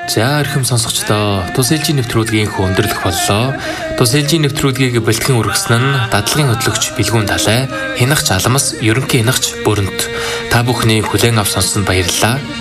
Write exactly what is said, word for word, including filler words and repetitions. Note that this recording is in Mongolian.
За эрхэм сонсогчдоо, Тус ээлжийн нэвтрүүлгийн өндөрлөх боллоо. Тус ээлжийн нэвтрүүлгийг бэлтгэн үргэсэн нь дадлагын хөтлөгч Билгүүн Далай, хянагч Аламс, ерөнхий хянагч Бүрэнт. Та бүхний хүлээн авч сонссонд баярлалаа.